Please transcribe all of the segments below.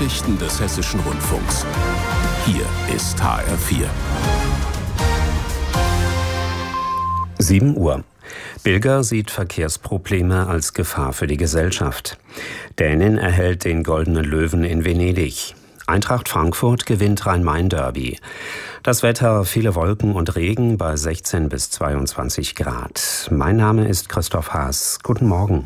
Nachrichten des Hessischen Rundfunks. Hier ist HR4. 7 Uhr. Bilger sieht Verkehrsprobleme als Gefahr für die Gesellschaft. Dänin erhält den Goldenen Löwen in Venedig. Eintracht Frankfurt gewinnt Rhein-Main-Derby. Das Wetter, viele Wolken und Regen bei 16 bis 22 Grad. Mein Name ist Christoph Haas. Guten Morgen.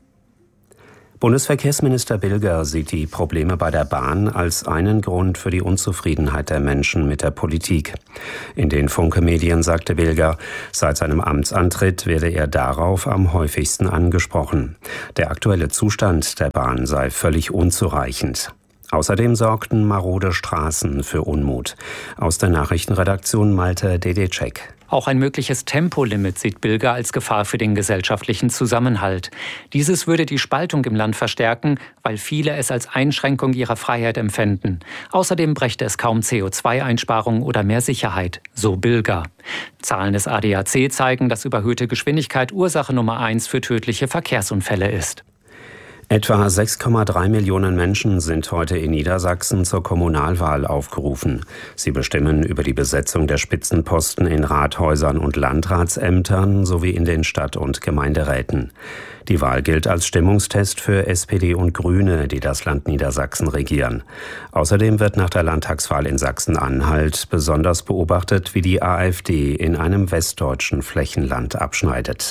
Bundesverkehrsminister Bilger sieht die Probleme bei der Bahn als einen Grund für die Unzufriedenheit der Menschen mit der Politik. In den Funke-Medien sagte Bilger, seit seinem Amtsantritt werde er darauf am häufigsten angesprochen. Der aktuelle Zustand der Bahn sei völlig unzureichend. Außerdem sorgten marode Straßen für Unmut. Aus der Nachrichtenredaktion Malte Dedecek. Auch ein mögliches Tempolimit sieht Bilger als Gefahr für den gesellschaftlichen Zusammenhalt. Dieses würde die Spaltung im Land verstärken, weil viele es als Einschränkung ihrer Freiheit empfänden. Außerdem brächte es kaum CO2-Einsparungen oder mehr Sicherheit, so Bilger. Zahlen des ADAC zeigen, dass überhöhte Geschwindigkeit Ursache Nummer 1 für tödliche Verkehrsunfälle ist. Etwa 6,3 Millionen Menschen sind heute in Niedersachsen zur Kommunalwahl aufgerufen. Sie bestimmen über die Besetzung der Spitzenposten in Rathäusern und Landratsämtern sowie in den Stadt- und Gemeinderäten. Die Wahl gilt als Stimmungstest für SPD und Grüne, die das Land Niedersachsen regieren. Außerdem wird nach der Landtagswahl in Sachsen-Anhalt besonders beobachtet, wie die AfD in einem westdeutschen Flächenland abschneidet.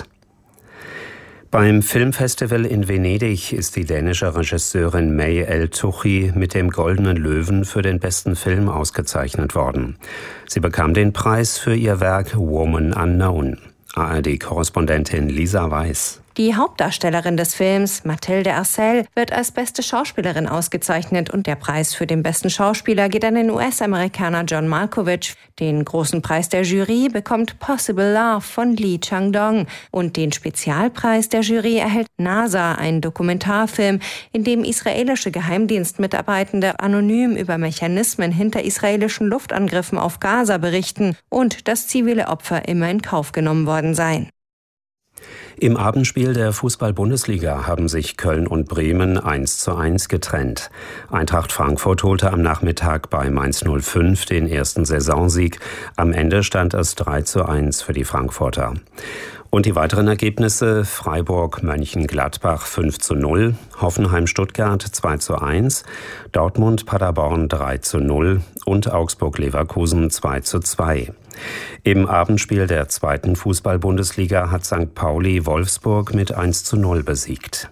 Beim Filmfestival in Venedig ist die dänische Regisseurin May El-Tuchi mit dem Goldenen Löwen für den besten Film ausgezeichnet worden. Sie bekam den Preis für ihr Werk Woman Unknown. ARD-Korrespondentin Lisa Weiß. Die Hauptdarstellerin des Films, Mathilde Arcel, wird als beste Schauspielerin ausgezeichnet und der Preis für den besten Schauspieler geht an den US-Amerikaner John Malkovich. Den großen Preis der Jury bekommt Possible Love von Lee Chang-dong und den Spezialpreis der Jury erhält NASA, ein Dokumentarfilm, in dem israelische Geheimdienstmitarbeitende anonym über Mechanismen hinter israelischen Luftangriffen auf Gaza berichten und dass zivile Opfer immer in Kauf genommen worden seien. Im Abendspiel der Fußball-Bundesliga haben sich Köln und Bremen 1:1 getrennt. Eintracht Frankfurt holte am Nachmittag bei Mainz 05 den ersten Saisonsieg. Am Ende stand es 3:1 für die Frankfurter. Und die weiteren Ergebnisse: Freiburg-Mönchengladbach 5:0, Hoffenheim-Stuttgart 2:1, Dortmund-Paderborn 3:0 und Augsburg-Leverkusen 2:2. Im Abendspiel der zweiten Fußball-Bundesliga hat St. Pauli Wolfsburg mit 1:0 besiegt.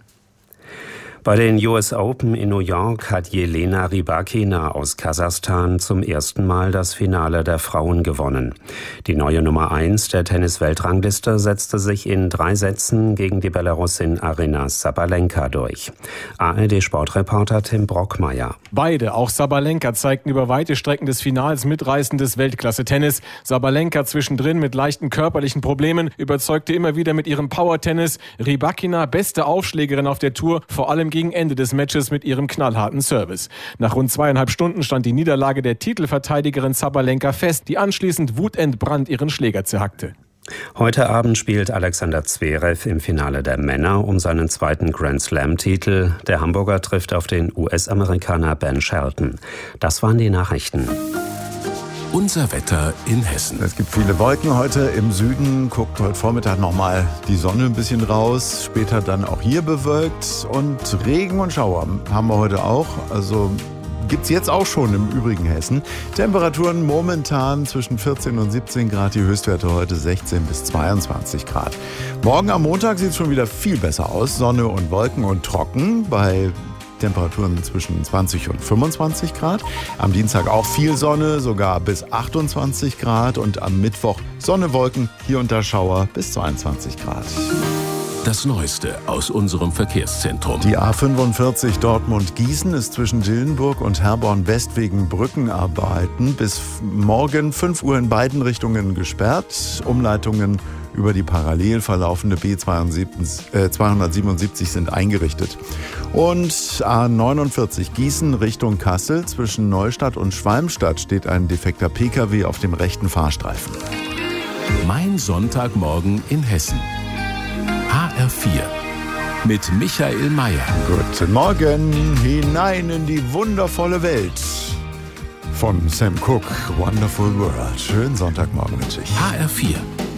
Bei den US Open in New York hat Jelena Rybakina aus Kasachstan zum ersten Mal das Finale der Frauen gewonnen. Die neue Nummer 1 der Tennis-Weltrangliste setzte sich in 3 Sätzen gegen die Belarusin Aryna Sabalenka durch. ARD-Sportreporter Tim Brockmeier. Beide, auch Sabalenka, zeigten über weite Strecken des Finals mitreißendes Weltklasse-Tennis. Sabalenka zwischendrin mit leichten körperlichen Problemen, überzeugte immer wieder mit ihrem Power-Tennis. Rybakina, beste Aufschlägerin auf der Tour, vor allem gegen Ende des Matches mit ihrem knallharten Service. Nach rund 2,5 Stunden stand die Niederlage der Titelverteidigerin Sabalenka fest, die anschließend wutentbrannt ihren Schläger zerhackte. Heute Abend spielt Alexander Zverev im Finale der Männer um seinen zweiten Grand-Slam-Titel. Der Hamburger trifft auf den US-Amerikaner Ben Shelton. Das waren die Nachrichten. Unser Wetter in Hessen. Es gibt viele Wolken heute im Süden. Guckt heute Vormittag nochmal die Sonne ein bisschen raus. Später dann auch hier bewölkt. Und Regen und Schauer haben wir heute auch. Also gibt's jetzt auch schon im übrigen Hessen. Temperaturen momentan zwischen 14 und 17 Grad. Die Höchstwerte heute 16 bis 22 Grad. Morgen am Montag sieht es schon wieder viel besser aus. Sonne und Wolken und trocken bei Temperaturen zwischen 20 und 25 Grad. Am Dienstag auch viel Sonne, sogar bis 28 Grad. Und am Mittwoch Sonne, Wolken, hier und da Schauer bis 22 Grad. Das Neueste aus unserem Verkehrszentrum. Die A45 Dortmund-Gießen ist zwischen Dillenburg und Herborn-West wegen Brückenarbeiten bis morgen 5 Uhr in beiden Richtungen gesperrt. Umleitungen über die parallel verlaufende B277 sind eingerichtet. Und A49 Gießen Richtung Kassel zwischen Neustadt und Schwalmstadt steht ein defekter Pkw auf dem rechten Fahrstreifen. Mein Sonntagmorgen in Hessen. HR4. mit Michael Mayer. Guten Morgen, hinein in die wundervolle Welt von Sam Cooke, Wonderful World. Schönen Sonntagmorgen wünsche ich. HR4